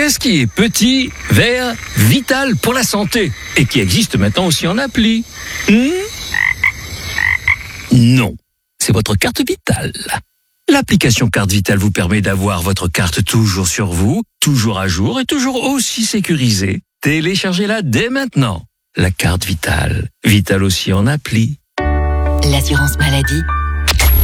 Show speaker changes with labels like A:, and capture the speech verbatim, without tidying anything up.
A: Qu'est-ce qui est petit, vert, vital pour la santé et qui existe maintenant aussi en appli? hmm Non, c'est votre carte vitale. L'application Carte Vitale vous permet d'avoir votre carte toujours sur vous, toujours à jour et toujours aussi sécurisée. Téléchargez-la dès maintenant. La carte Vitale, vitale aussi en appli.
B: L'assurance maladie,